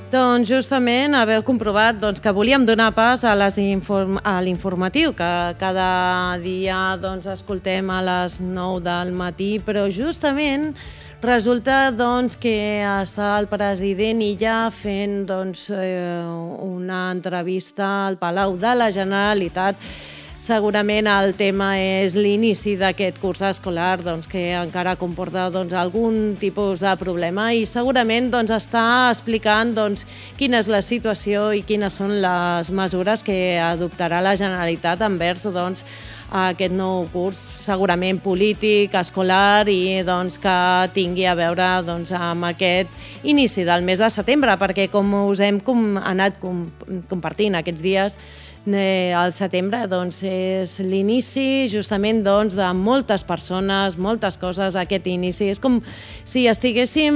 Doncs justament haver comprovat que volíem donar pas a l'informatiu, que cada dia escoltem a les 9 del matí, però justament resulta que està el president Illa fent una entrevista al Palau de la Generalitat. Segurament el tema és l'inici d'aquest curs escolar que encara comporta algun tipus de problema i segurament està explicant quina és la situació i quines són les mesures que adoptarà la Generalitat envers aquest nou curs, segurament polític, escolar i que tingui a veure amb aquest inici del mes de setembre, perquè com us hem anat compartint aquests dies, el setembre és l'inici justament de moltes persones, moltes coses, aquest inici. És com si estiguéssim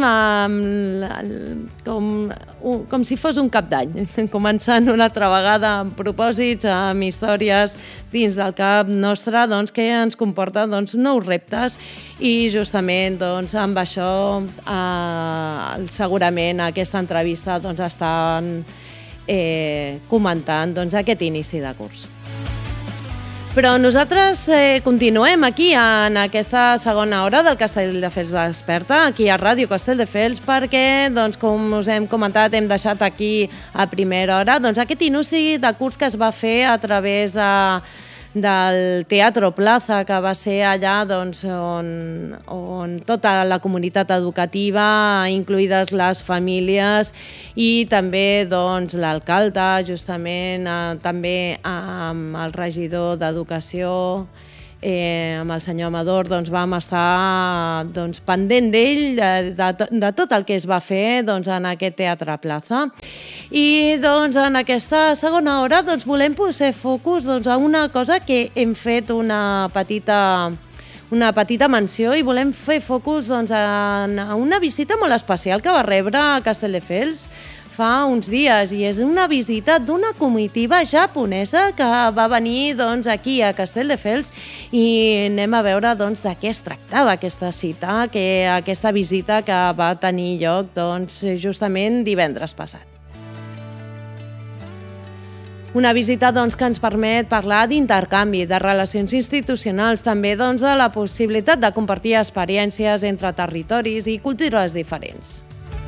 com si fos un cap d'any, començant una altra vegada amb propòsits, amb històries dins del cap nostre que ens comporta nous reptes i justament amb això segurament aquesta entrevista estan comentant aquest inici de curs. Però nosaltres continuem aquí en aquesta segona hora del Castelldefels Desperta, aquí a Ràdio Castelldefels, perquè, com us hem comentat, hem deixat aquí a primera hora aquest inici de curs que es va fer a través del Teatro Plaza, que va ser allà on tota la comunitat educativa, incluïdes les famílies i també l'alcalde, justament també amb el regidor d'Educació, amb el senyor Amador, vam estar pendent d'ell, de tot el que es va fer en aquest Teatre Plaza. I en aquesta segona hora volem posar focus a una cosa que hem fet una petita menció i volem fer focus en una visita molt especial que va rebre a Castelldefels fa uns dies, i és una visita d'una comitiva japonesa que va venir aquí a Castelldefels i anem a veure de què es tractava aquesta cita, aquesta visita que va tenir lloc justament divendres passat. Una visita que ens permet parlar d'intercanvi, de relacions institucionals, també de la possibilitat de compartir experiències entre territoris i cultures diferents.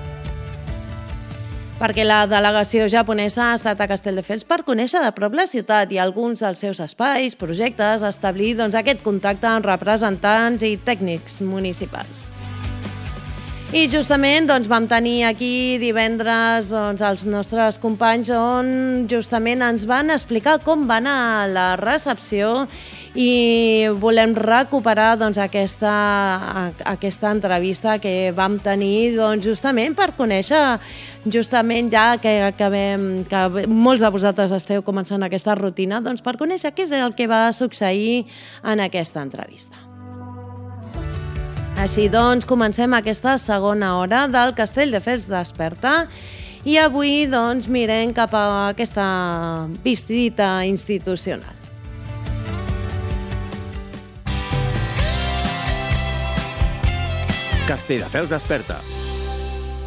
Perquè la delegació japonesa ha estat a Castelldefels per conèixer de prop la ciutat i alguns dels seus espais, projectes, establir aquest contacte amb representants i tècnics municipals. I justament vam tenir aquí divendres els nostres companys on justament ens van explicar com va anar la recepció i volem recuperar aquesta entrevista que vam tenir justament per conèixer, justament ja que molts de vosaltres esteu començant aquesta rutina, per conèixer què és el que va succeir en aquesta entrevista. Així comencem aquesta segona hora del Castelldefels Desperta i avui mirem cap a aquesta visita institucional. Castelldefels Desperta.